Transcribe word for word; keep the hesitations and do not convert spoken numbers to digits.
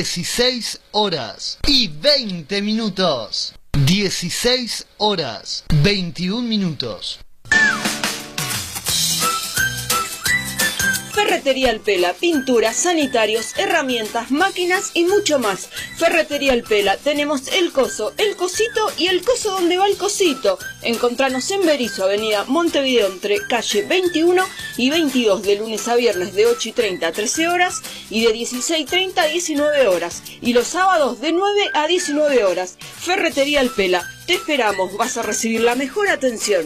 dieciséis horas y veinte minutos. dieciséis horas, veintiún minutos. Ferretería El Pela, pinturas, sanitarios, herramientas, máquinas y mucho más. Ferretería El Pela, tenemos el coso, el cosito y el coso donde va el cosito. Encontranos en Berisso, avenida Montevideo, entre calle veintiuno y veintidós, de lunes a viernes de ocho y treinta a trece horas y de dieciséis y treinta a diecinueve horas. Y los sábados de nueve a diecinueve horas. Ferretería El Pela, te esperamos, vas a recibir la mejor atención.